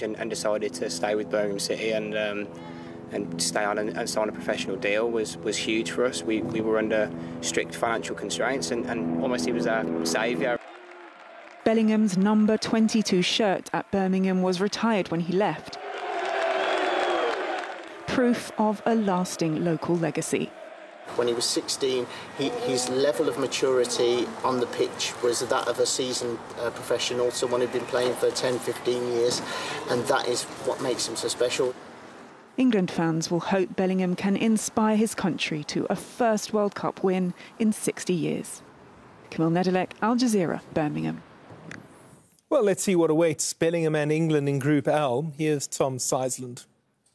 and decided to stay with Birmingham City and stay on and sign a professional deal was huge for us. We were under strict financial constraints and almost he was our saviour. Bellingham's number 22 shirt at Birmingham was retired when he left. Proof of a lasting local legacy. When he was 16, his level of maturity on the pitch was that of a seasoned professional, someone who'd been playing for 10, 15 years, and that is what makes him so special. England fans will hope Bellingham can inspire his country to a first World Cup win in 60 years. Camille Nedelec, Al Jazeera, Birmingham. Well, let's see what awaits Bellingham and England in Group L. Here's Tom Seisland.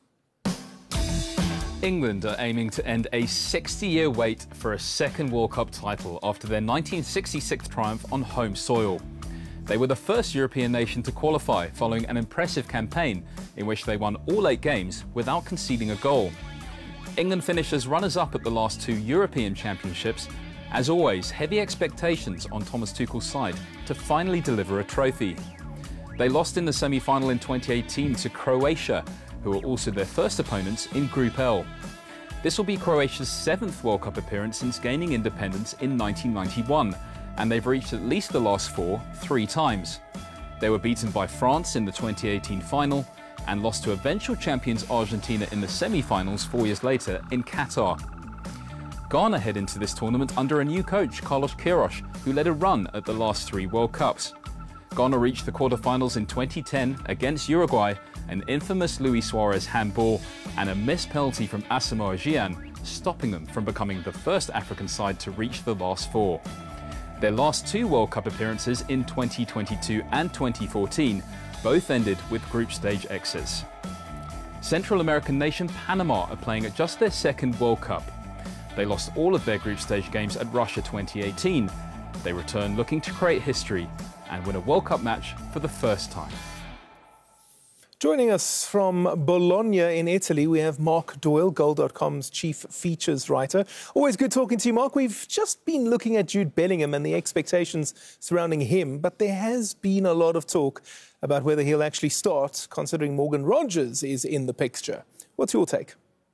England are aiming to end a 60-year wait for a second World Cup title after their 1966 triumph on home soil. They were the first European nation to qualify following an impressive campaign in which they won all 8 games without conceding a goal. England finished as runners-up at the last 2 European Championships. As always, heavy expectations on Thomas Tuchel's side to finally deliver a trophy. They lost in the semi-final in 2018 to Croatia, who were also their first opponents in Group L. This will be Croatia's 7th World Cup appearance since gaining independence in 1991, and they've reached at least the last 4 3 times. They were beaten by France in the 2018 final and lost to eventual champions Argentina in the semi-finals 4 years later in Qatar. Ghana head into this tournament under a new coach, Carlos Queiroz, who led a run at the last 3 World Cups. Ghana reached the quarter-finals in 2010 against Uruguay, an infamous Luis Suarez handball and a missed penalty from Asamoah Gyan, stopping them from becoming the first African side to reach the last 4. Their last 2 World Cup appearances in 2022 and 2014 both ended with group stage exits. Central American nation Panama are playing at just their 2nd World Cup. They lost all of their group stage games at Russia 2018. They return looking to create history and win a World Cup match for the first time. Joining us from Bologna in Italy, we have Mark Doyle, Goal.com's chief features writer. Always good talking to you, Mark. We've just been looking at Jude Bellingham and the expectations surrounding him, but there has been a lot of talk about whether he'll actually start, considering Morgan Rogers is in the picture. What's your take?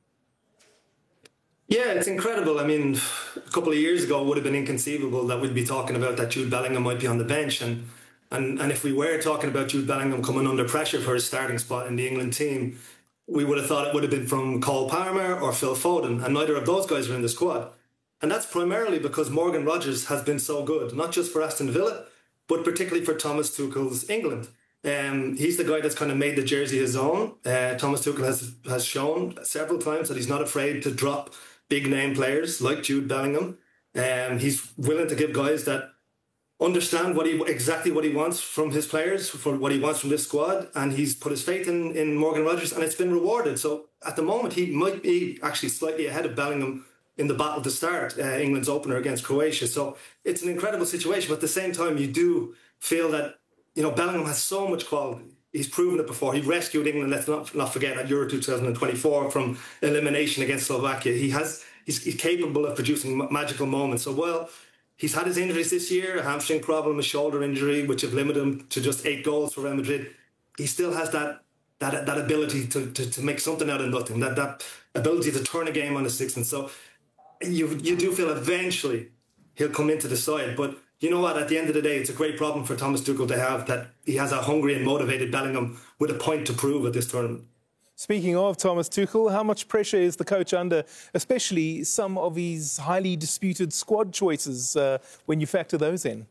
Yeah, it's incredible. I mean, a couple of years ago, it would have been inconceivable that we'd be talking about that Jude Bellingham might be on the bench. And if we were talking about Jude Bellingham coming under pressure for his starting spot in the England team, we would have thought it would have been from Cole Palmer or Phil Foden, and neither of those guys are in the squad. And that's primarily because Morgan Rogers has been so good, not just for Aston Villa, but particularly for Thomas Tuchel's England. He's the guy that's kind of made the jersey his own. Thomas Tuchel has shown several times that he's not afraid to drop big-name players like Jude Bellingham. He's willing to give guys that understand exactly what he wants from his players, for what he wants from this squad, and he's put his faith in Morgan Rogers, and it's been rewarded. So at the moment, he might be actually slightly ahead of Bellingham in the battle to start England's opener against Croatia. So it's an incredible situation, but at the same time, you do feel that, you know, Bellingham has so much quality. He's proven it before. He rescued England, let's not forget, at Euro 2024 from elimination against Slovakia. He's capable of producing magical moments. So, well, he's had his injuries this year, a hamstring problem, a shoulder injury, which have limited him to just 8 goals for Real Madrid. He still has that ability to make something out of nothing, that ability to turn a game on a sixpence. So you do feel eventually he'll come into the side. But you know what? At the end of the day, it's a great problem for Thomas Tuchel to have, that he has a hungry and motivated Bellingham with a point to prove at this tournament. Speaking of Thomas Tuchel, how much pressure is the coach under, especially some of his highly disputed squad choices when you factor those in?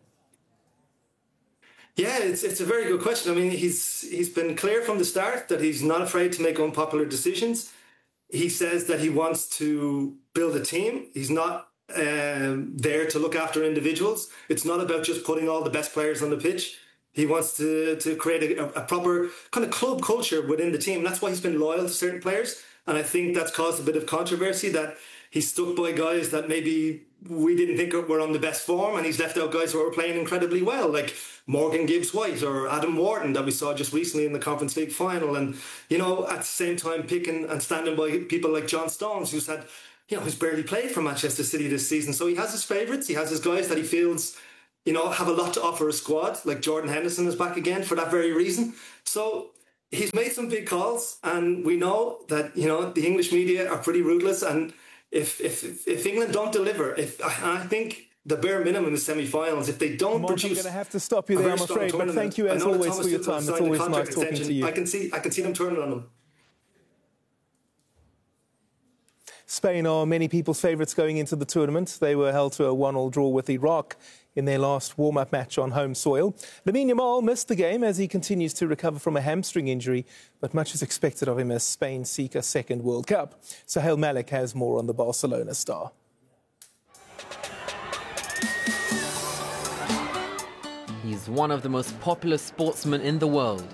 Yeah, it's a very good question. I mean, he's been clear from the start that he's not afraid to make unpopular decisions. He says that he wants to build a team. He's not there to look after individuals. It's not about just putting all the best players on the pitch. He wants to create a proper kind of club culture within the team. And that's why he's been loyal to certain players. And I think that's caused a bit of controversy, that he's stuck by guys that maybe we didn't think were on the best form, and he's left out guys who are playing incredibly well, like Morgan Gibbs-White or Adam Wharton that we saw just recently in the Conference League final. And, you know, at the same time picking and standing by people like John Stones, who's barely played for Manchester City this season. So he has his favourites. He has his guys that he feels, you know, have a lot to offer a squad, like Jordan Henderson is back again for that very reason. So he's made some big calls, and we know that, you know, the English media are pretty ruthless, and if England don't deliver, I think the bare minimum is semi-finals. If they don't produce, I'm going to have to stop you there, I'm afraid. But thank you as always for your time. It's always nice talking to you. I can see them turning on them. Spain are many people's favourites going into the tournament. They were held to a 1-1 draw with Iraq in their last warm-up match on home soil. Lamine Yamal missed the game as he continues to recover from a hamstring injury, but much is expected of him as Spain seek a second World Cup. Sohail Malik has more on the Barcelona star. He's one of the most popular sportsmen in the world.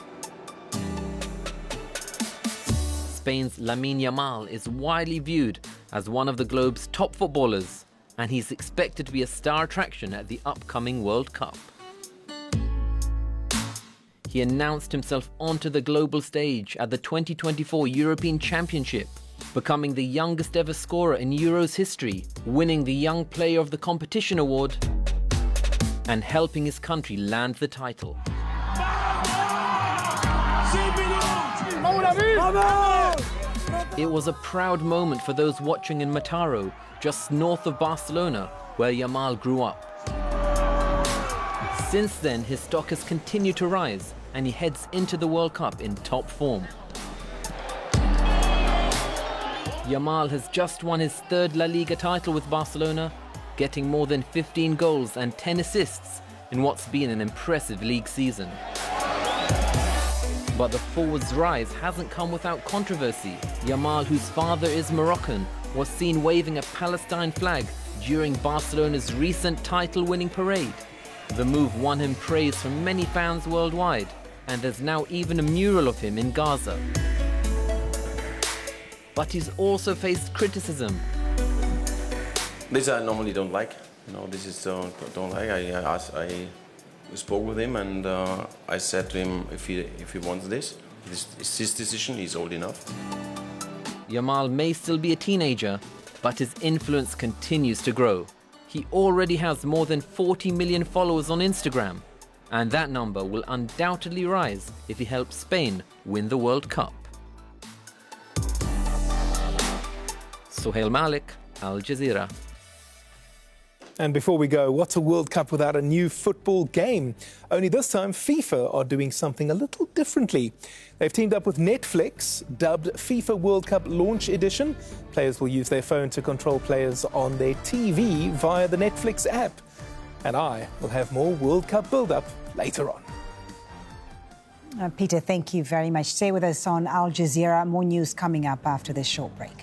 Spain's Lamine Yamal is widely viewed as one of the globe's top footballers, and he's expected to be a star attraction at the upcoming World Cup. He announced himself onto the global stage at the 2024 European Championship, becoming the youngest ever scorer in Euros history, winning the Young Player of the Competition award, and helping his country land the title. It was a proud moment for those watching in Mataró, just north of Barcelona, where Yamal grew up. Since then, his stock has continued to rise, and he heads into the World Cup in top form. Yamal has just won his third La Liga title with Barcelona, getting more than 15 goals and 10 assists in what's been an impressive league season. But the forward's rise hasn't come without controversy. Yamal, whose father is Moroccan, was seen waving a Palestine flag during Barcelona's recent title-winning parade. The move won him praise from many fans worldwide, and there's now even a mural of him in Gaza. But he's also faced criticism. This I normally don't like. This is don't like. I spoke with him, and I said to him, if he wants this is his decision. He's old enough. Yamal may still be a teenager, but his influence continues to grow. He already has more than 40 million followers on Instagram, and that number will undoubtedly rise if he helps Spain win the World Cup. Sohail Malik, Al Jazeera. And before we go, what's a World Cup without a new football game? Only this time, FIFA are doing something a little differently. They've teamed up with Netflix, dubbed FIFA World Cup Launch Edition. Players will use their phone to control players on their TV via the Netflix app. And I will have more World Cup build-up later on. Peter, thank you very much. Stay with us on Al Jazeera. More news coming up after this short break.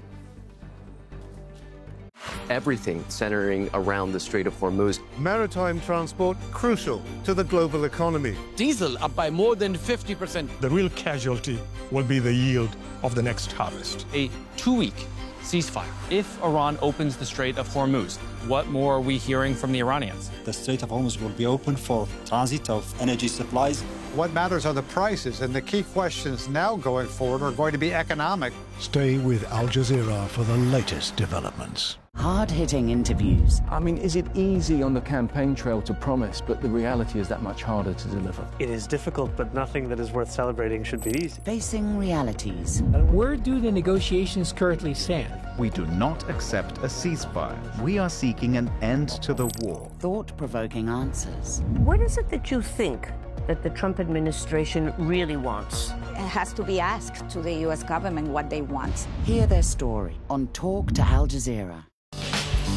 Everything centering around the Strait of Hormuz. Maritime transport crucial to the global economy. Diesel up by more than 50%. The real casualty will be the yield of the next harvest. A 2-week ceasefire. If Iran opens the Strait of Hormuz, what more are we hearing from the Iranians? The Strait of Hormuz will be open for transit of energy supplies. What matters are the prices, and the key questions now going forward are going to be economic. Stay with Al Jazeera for the latest developments. Hard-hitting interviews. I mean, is it easy on the campaign trail to promise, but the reality is that much harder to deliver? It is difficult, but nothing that is worth celebrating should be easy. Facing realities. Where do the negotiations currently stand? We do not accept a ceasefire. We are seeking an end to the war. Thought-provoking answers. What is it that you think that the Trump administration really wants? It has to be asked to the U.S. government what they want. Hear their story on Talk to Al Jazeera.